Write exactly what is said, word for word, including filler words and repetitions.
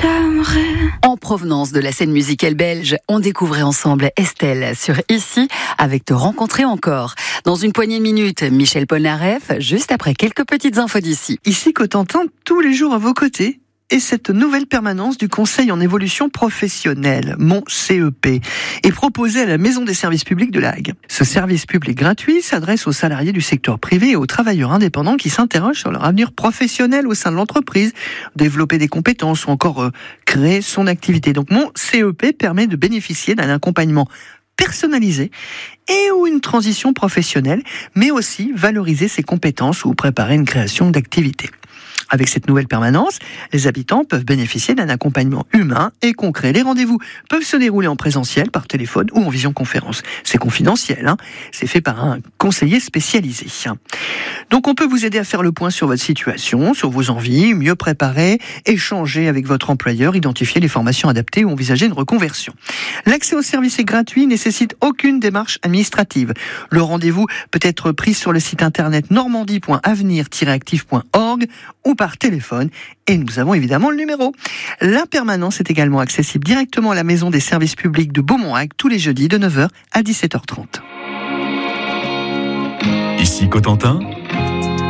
j'aimerais. En provenance de la scène musicale belge, on découvrait ensemble Estelle sur Ici avec Te rencontrer encore. Dans une poignée de minutes, Michel Polnareff, juste après quelques petites infos d'ici. Ici Cotentin, tous les jours à vos côtés. Et cette nouvelle permanence du Conseil en évolution professionnelle, mon C E P, est proposée à la Maison des services publics de La Hague. Ce service public gratuit s'adresse aux salariés du secteur privé et aux travailleurs indépendants qui s'interrogent sur leur avenir professionnel au sein de l'entreprise, développer des compétences ou encore euh, créer son activité. Donc mon C E P permet de bénéficier d'un accompagnement personnalisé et ou une transition professionnelle, mais aussi valoriser ses compétences ou préparer une création d'activité. Avec cette nouvelle permanence, les habitants peuvent bénéficier d'un accompagnement humain et concret. Les rendez-vous peuvent se dérouler en présentiel, par téléphone ou en visioconférence. C'est confidentiel, hein, c'est fait par un conseiller spécialisé. Donc on peut vous aider à faire le point sur votre situation, sur vos envies, mieux préparer, échanger avec votre employeur, identifier les formations adaptées ou envisager une reconversion. L'accès au service est gratuit, nécessite aucune démarche administrative. Le rendez-vous peut être pris sur le site internet normandie point avenir tiret actif point org ou par téléphone, et nous avons évidemment le numéro. La permanence est également accessible directement à la Maison des services publics de Beaumont-Hague tous les jeudis de neuf heures à dix-sept heures trente. Ici Cotentin,